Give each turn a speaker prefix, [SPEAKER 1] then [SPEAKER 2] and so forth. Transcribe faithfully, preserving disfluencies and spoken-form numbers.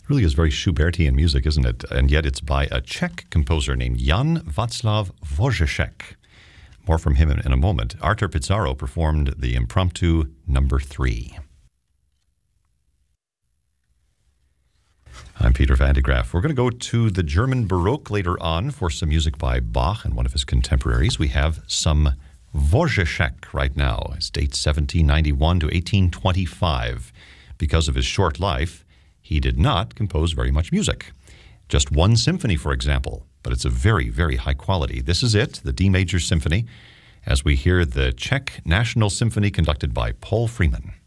[SPEAKER 1] Really is very Schubertian music, isn't it? And yet it's by a Czech composer named Jan Václav Wojciech. More from him in a moment. Artur Pizarro performed the impromptu number three. I'm Peter Van de Graaff. We're going to go to the German Baroque later on for some music by Bach and one of his contemporaries. We have some Wojciech right now. It's dates seventeen ninety-one to eighteen twenty-five. Because of his short life, he did not compose very much music. Just one symphony, for example, but it's a very, very high quality. This is it, the D Major Symphony, as we hear the Czech National Symphony conducted by Paul Freeman.